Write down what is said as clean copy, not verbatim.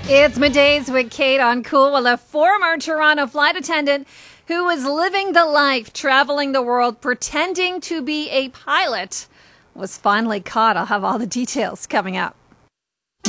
It's Middays with Kate on Cool. Well, a former Toronto flight attendant who was living the life, traveling the world, pretending to be a pilot, was finally caught. I'll have all the details coming up.